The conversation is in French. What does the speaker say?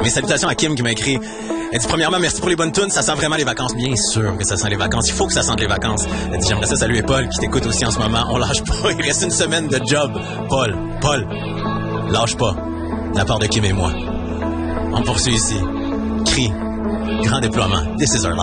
Mes salutations à Kim qui m'a écrit. Elle dit, premièrement, merci pour les bonnes tunes. Ça sent vraiment les vacances. Bien sûr que ça sent les vacances. Il faut que ça sente les vacances. Elle dit, j'aimerais ça saluer Paul qui t'écoute aussi en ce moment. On lâche pas. Il reste une semaine de job. Paul, lâche pas. De la part de Kim et moi. On poursuit ici. Cri. Grand déploiement. This is our life.